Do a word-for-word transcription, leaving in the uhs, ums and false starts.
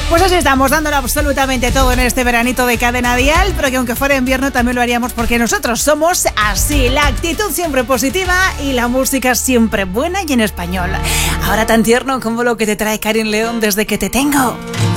Pues así estamos, dándolo absolutamente todo en este veranito de Cadena Dial, pero que aunque fuera invierno también lo haríamos porque nosotros somos así, la actitud siempre positiva y la música siempre buena y en español. Ahora tan tierno como lo que te trae Karin León desde que te tengo.